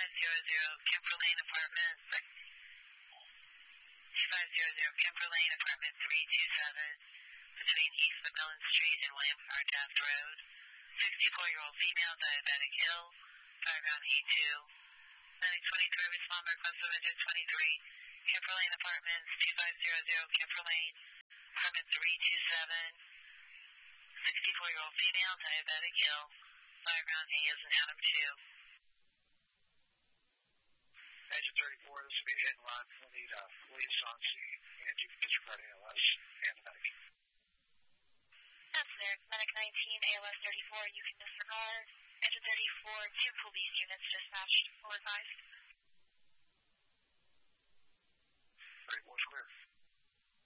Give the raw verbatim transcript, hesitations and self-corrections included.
five hundred Kemper Lane, apartment two five hundred Kemper Lane, apartment three two seven, between East McMillan Street and William R. Taft Road. sixty-four-year-old female, diabetic, ill, background E two. Medic twenty-three, respond request of engine twenty-three, Kemper Lane Apartments, two five hundred Kemper Lane, apartment three two seven. sixty-four-year-old female, diabetic, ill, background A as in Adam two. Engine thirty-four, this will be a hit and run. We'll need uh, police on scene, and you can disregard A L S and the medic. That's there. Medic nineteen, A L S thirty-four, you can disregard. Engine thirty-four, two police units dispatched. Full advised.